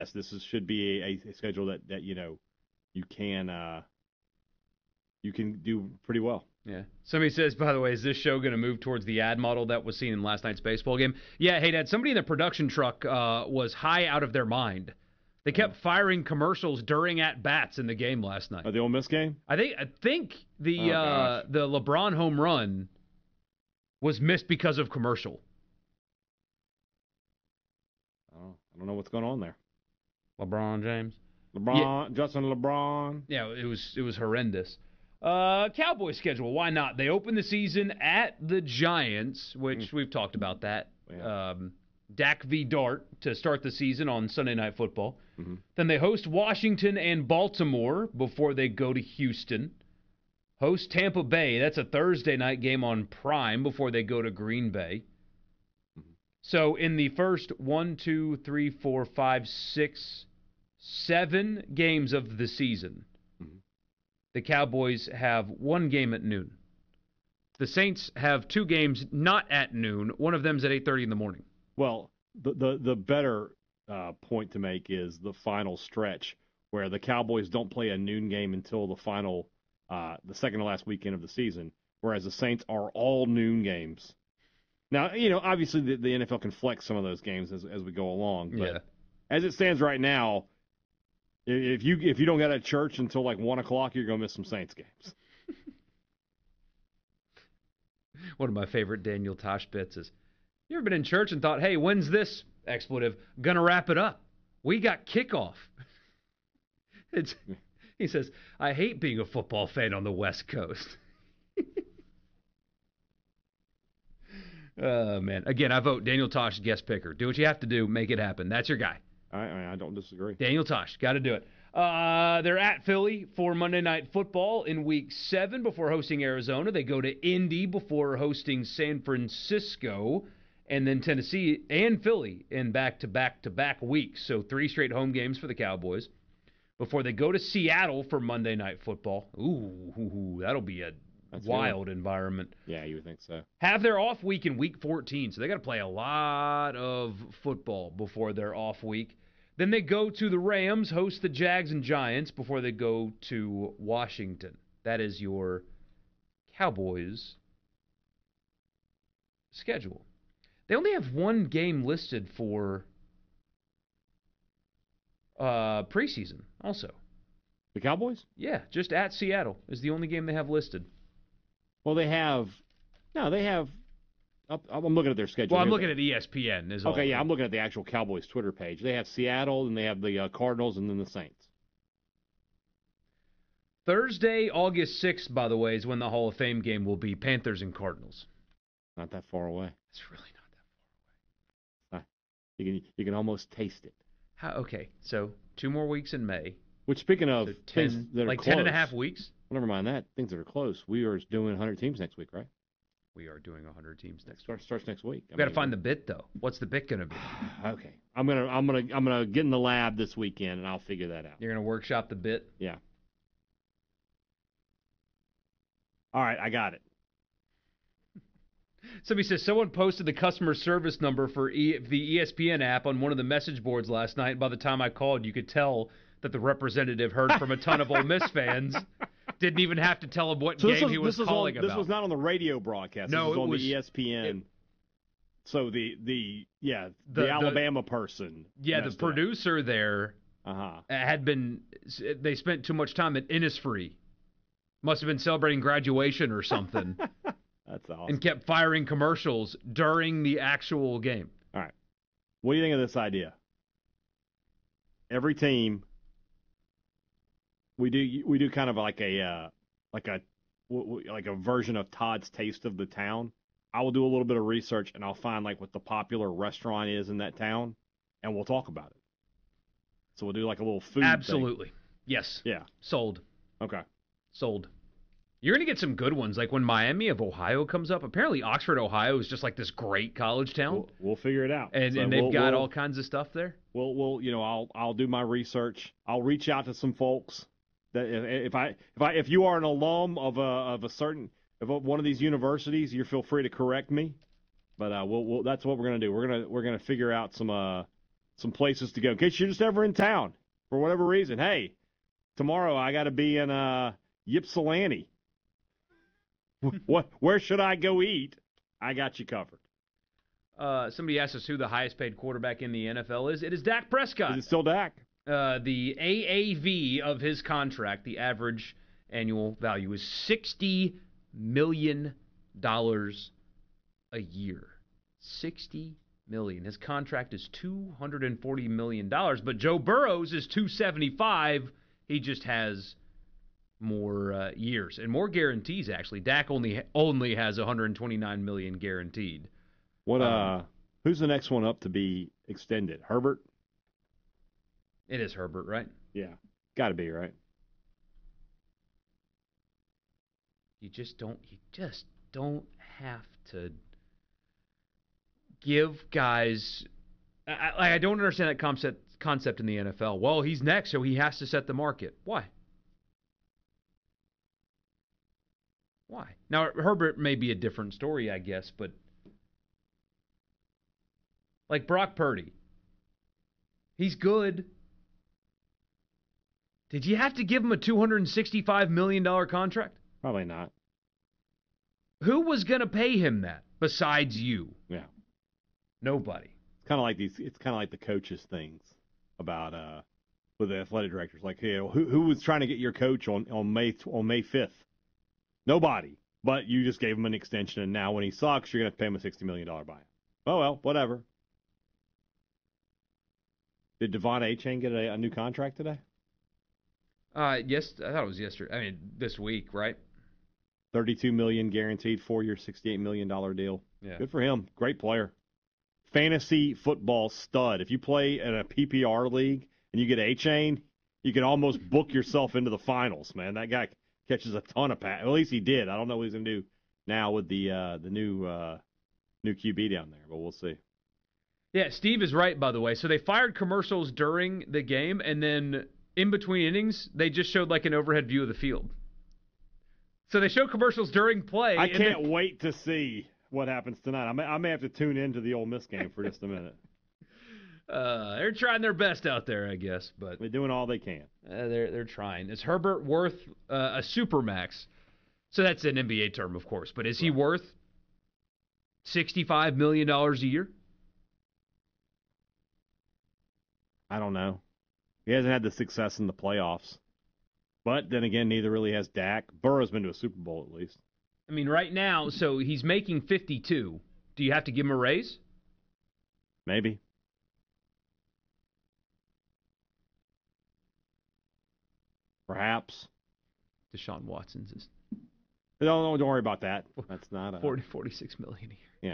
yes, should be a schedule that you can do pretty well. Yeah. Somebody says, by the way, is this show going to move towards the ad model that was seen in last night's baseball game? Yeah, hey, Dad, somebody in the production truck was high out of their mind. They kept firing commercials during at-bats in the game last night. The Ole Miss game? I think the LeBron home run was missed because of commercial. Oh, I don't know what's going on there. LeBron James? Justin LeBron. Yeah, it was horrendous. Cowboys schedule, why not? They open the season at the Giants, which we've talked about that. Yeah. Dak v. Dart to start the season on Sunday Night Football. Mm-hmm. Then they host Washington and Baltimore before they go to Houston. Host Tampa Bay. That's a Thursday night game on Prime before they go to Green Bay. Mm-hmm. So in the first 7 games of the season, the Cowboys have one game at noon. The Saints have 2 games not at noon. One of them's at 8:30 in the morning. Well, the better point to make is the final stretch where the Cowboys don't play a noon game until the second to last weekend of the season, whereas the Saints are all noon games. Now, obviously the NFL can flex some of those games as we go along, but as it stands right now, if you don't get at church until like 1 o'clock, you're gonna miss some Saints games. One of my favorite Daniel Tosh bits is, you ever been in church and thought, hey, when's this expletive gonna wrap it up? We got kickoff. He says, I hate being a football fan on the West Coast. Oh, man. Again, I vote Daniel Tosh guest picker. Do what you have to do. Make it happen. That's your guy. I don't disagree. Daniel Tosh. Got to do it. They're at Philly for Monday Night Football in Week 7 before hosting Arizona. They go to Indy before hosting San Francisco. And then Tennessee and Philly in back-to-back-to-back weeks. So 3 straight home games for the Cowboys before they go to Seattle for Monday Night Football. Ooh, that'll be a wild environment. Yeah, you would think so. Have their off week in Week 14, so they got to play a lot of football before their off week. Then they go to the Rams, host the Jags and Giants before they go to Washington. That is your Cowboys schedule. They only have one game listed for preseason also. The Cowboys? Yeah, just at Seattle is the only game they have listed. Well, I'm looking at their schedule. Well, I'm looking at ESPN. Okay, yeah, I'm looking at the actual Cowboys Twitter page. They have Seattle, and they have the Cardinals, and then the Saints. Thursday, August 6th, by the way, is when the Hall of Fame game will be Panthers and Cardinals. Not that far away. It's really not that far away. You can almost taste it. Okay, so 2 more weeks in May. Which, speaking of so things that are close, 10 and a half weeks? Well, never mind that. Things that are close. We are doing 100 teams next week, right? We are doing 100 teams next week. Starts next week. We got to find the bit, though. What's the bit going to be? Okay, I'm gonna get in the lab this weekend, and I'll figure that out. You're gonna workshop the bit? Yeah. All right, I got it. Somebody says someone posted the customer service number for the ESPN app on one of the message boards last night. By the time I called, you could tell that the representative heard from a ton of Ole Miss fans. Didn't even have to tell him what game he was calling about. This was not on the radio broadcast. No, this was on the ESPN. So the Alabama person. Yeah, the producer there had been. They spent too much time at Innisfree. Must have been celebrating graduation or something. That's awesome. And kept firing commercials during the actual game. All right. What do you think of this idea? Every team, we do kind of like a version of Todd's Taste of the Town. I will do a little bit of research and I'll find like what the popular restaurant is in that town, and we'll talk about it. So we'll do like a little food Absolutely. thing. Yes. Yeah. Sold. Okay. Sold. You're going to get some good ones. Like when Miami of Ohio comes up, apparently Oxford, Ohio is just like this great college town. We'll figure it out. And they've got all kinds of stuff there. I'll do my research. I'll reach out to some folks that if you are an alum of one of these universities, you feel free to correct me. But that's what we're going to do. We're going to figure out some some places to go in case you're just ever in town for whatever reason. Hey, tomorrow I got to be in Ypsilanti. Where should I go eat? I got you covered. Somebody asked us who the highest paid quarterback in the NFL is. It is Dak Prescott. Is it still Dak? The AAV of his contract, the average annual value, is $60 million a year. $60 million. His contract is $240 million, but Joe Burrow's is $275. He just has more years and more guarantees. Actually, Dak only has $129 million guaranteed. What? Who's the next one up to be extended? Herbert? It is Herbert, right? Yeah, got to be, right? You just don't have to give guys. I don't understand that concept in the NFL. Well, he's next, so he has to set the market. Why? Now, Herbert may be a different story, I guess, but like Brock Purdy, he's good. Did you have to give him a $265 million contract? Probably not. Who was going to pay him that besides you? Yeah. Nobody. It's kind of like the coaches things about with the athletic directors. Like, hey, who was trying to get your coach on May 5th? Nobody. But you just gave him an extension, and now when he sucks, you're going to pay him a $60 million buyout. Oh, well, whatever. Did Devon Achane get a new contract today? Yes, I thought it was yesterday. I mean, this week, right? $32 million guaranteed, 4-year, $68 million deal. Yeah. Good for him. Great player. Fantasy football stud. If you play in a PPR league and you get Achane, you can almost book yourself into the finals, man. That guy catches a ton of passes. At least he did. I don't know what he's going to do now with the new QB down there, but we'll see. Yeah, Steve is right, by the way. So they fired commercials during the game, and then in between innings, they just showed like an overhead view of the field. So they show commercials during play. I can't wait to see what happens tonight. I may have to tune into the Ole Miss game for just a minute. They're trying their best out there, I guess, but they're doing all they can. They're trying. Is Herbert worth a supermax? So that's an NBA term, of course, but is he worth $65 million a year? I don't know. He hasn't had the success in the playoffs. But then again, neither really has Dak. Burrow's been to a Super Bowl at least. I mean, right now, so he's making 52. Do you have to give him a raise? Maybe. Perhaps. Deshaun Watson's is. Don't worry about that. That's not 46 million a year. Yeah.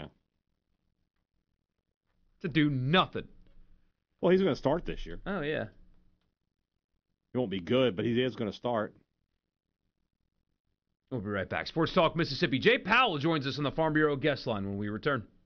To do nothing. Well, he's going to start this year. Oh, yeah. He won't be good, but he is going to start. We'll be right back. Sports Talk Mississippi. Jay Powell joins us on the Farm Bureau guest line when we return.